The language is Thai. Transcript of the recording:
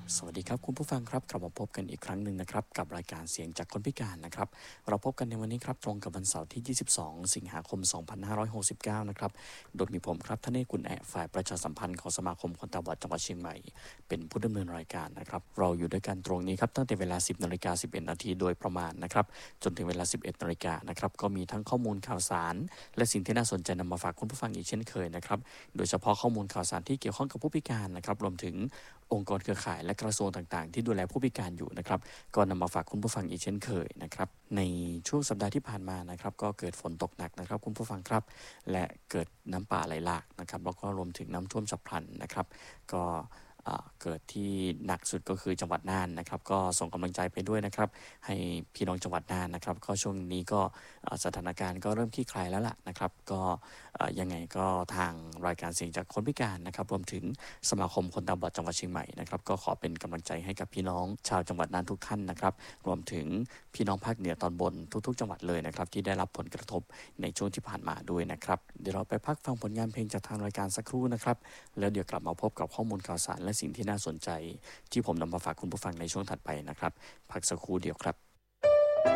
สวัสดีครับคุณผู้ฟังครับกลับมาพบกันอีกครั้งหนึ่งนะครับกับรายการเสียงจากคนพิการนะครับเราพบกันในวันนี้ครับตรงกับวันเสาร์ที่22สิงหาคม2569นะครับโดยมีผมครับท่านเอกกุลแอะฝ่ายประชาสัมพันธ์ของสมาคมคนตาบอดจังหวัดเชียงใหม่เป็นผู้ดำเนินรายการนะครับเราอยู่ด้วยกันตรงนี้ครับตั้งแต่เวลา 10:11 นาทีโดยประมาณนะครับจนถึงเวลา 11 นาฬิกานะครับก็มีทั้งข้อมูลข่าวสารและสิ่งที่น่าสนใจนำมาฝากคุณผู้ฟังอีกเช่นเคยนะครับโดยเฉพาะข้อมูลข่าวสารที่เกี่ยวข้องกับผู้พิการนะครับรวมถึงองค์กรเครือข่ายและกระทรวงต่างๆที่ดูแลผู้พิการอยู่นะครับก็นำมาฝากคุณผู้ฟังอีกเช่นเคยนะครับในช่วงสัปดาห์ที่ผ่านมานะครับก็เกิดฝนตกหนักนะครับคุณผู้ฟังครับและเกิดน้ำป่าไหลหลากนะครับแล้วก็รวมถึงน้ำท่วมฉับพลันนะครับก็เกิดที่หนักสุดก็คือจังหวัดน่านนะครับก็ส่งกำลังใจไปด้วยนะครับให้พี่น้องจังหวัดน่านนะครับก็ช่วงนี้ก็สถานการณ์ก็เริ่มคลี่คลายแล้วล่ะนะครับก็ยังไงก็ทางรายการเสียงจากคนพิการนะครับรวมถึงสมาคมคนตาบอดจังหวัดเชียงใหม่นะครับก็ขอเป็นกำลังใจให้กับพี่น้องชาวจังหวัดน่านทุกท่านนะครับรวมถึงพี่น้องภาคเหนือตอนบนทุกๆจังหวัดเลยนะครับที่ได้รับผลกระทบในช่วงที่ผ่านมาด้วยนะครับเดี๋ยวเราไปพักฟังผลงานเพลงจากทางรายการสักครู่นะครับแล้วเดี๋ยวกลับมาพบกับข้อมูลข่าวสารและสิ่งที่น่าสนใจที่ผมนำมาฝากคุณผู้ฟังในช่วงถัดไปนะครับพักสักครู่เดียวครับ